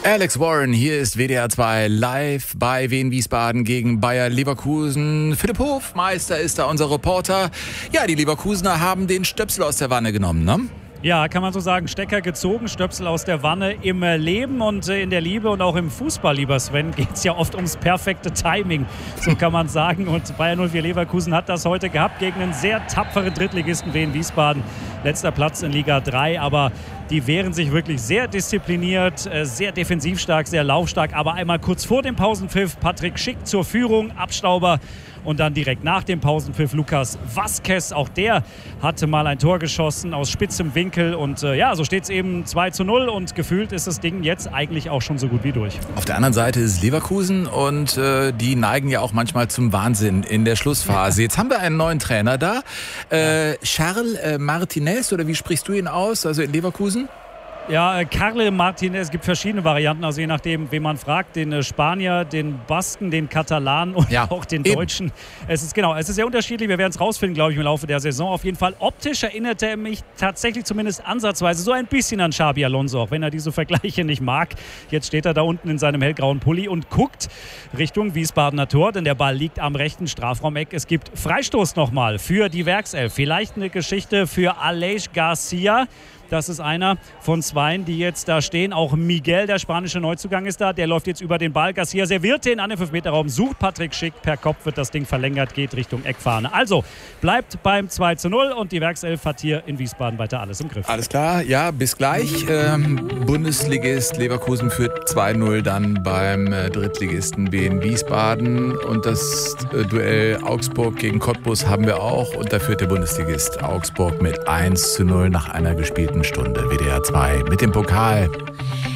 Alex Warren, hier ist WDR 2 live bei Wien Wiesbaden gegen Bayer Leverkusen. Philipp Hofmeister ist da unser Reporter. Ja, die Leverkusener haben den Stöpsel aus der Wanne genommen, ne? Ja, kann man so sagen, Stecker gezogen, Stöpsel aus der Wanne. Im Leben und in der Liebe und auch im Fußball, lieber Sven, geht es ja oft ums perfekte Timing, so kann man sagen. Und Bayer 04 Leverkusen hat das heute gehabt gegen einen sehr tapferen Drittligisten Wien Wiesbaden. Letzter Platz in Liga 3, aber die wehren sich wirklich sehr diszipliniert, sehr defensiv stark, sehr laufstark. Aber einmal kurz vor dem Pausenpfiff Patrick Schick zur Führung, Abstauber. Und dann direkt nach dem Pausenpfiff Lucas Vázquez. Auch der hatte mal ein Tor geschossen aus spitzem Winkel. Und ja, so steht es eben 2:0. Und gefühlt ist das Ding jetzt eigentlich auch schon so gut wie durch. Auf der anderen Seite ist Leverkusen und die neigen ja auch manchmal zum Wahnsinn in der Schlussphase. Jetzt haben wir einen neuen Trainer da. Charles Martinez, oder wie sprichst du ihn aus? Also in Leverkusen? Ja, Carle Martinez, es gibt verschiedene Varianten, also je nachdem, wen man fragt, den Spanier, den Basken, den Katalanen und auch den Deutschen. Es ist sehr unterschiedlich, wir werden es rausfinden, glaube ich, im Laufe der Saison. Auf jeden Fall optisch erinnert er mich tatsächlich zumindendest ansatzweise so ein bisschen an Xabi Alonso, auch wenn er diese Vergleiche nicht mag. Jetzt steht er da unten in seinem hellgrauen Pulli und guckt Richtung Wiesbadener Tor, denn der Ball liegt am rechten Strafraumeck. Es gibt Freistoß nochmal für die Werkself. Vielleicht eine Geschichte für Aleix Garcia. Das ist einer von zweien, die jetzt da stehen. Auch Miguel, der spanische Neuzugang, ist da. Der läuft jetzt über den Ball. Garcia serviert den an den 5-Meter-Raum, sucht Patrick Schick. Per Kopf wird das Ding verlängert, geht Richtung Eckfahne. Also bleibt beim 2:0 und die Werkself hat hier in Wiesbaden weiter alles im Griff. Alles klar, ja, bis gleich. Bundesligist Leverkusen führt 2:0 dann beim Drittligisten Wien Wiesbaden. Und das Duell Augsburg gegen Cottbus haben wir auch. Und da führt der Bundesligist Augsburg mit 1:0 nach einer gespielten Stunde. WDR 2 mit dem Pokal.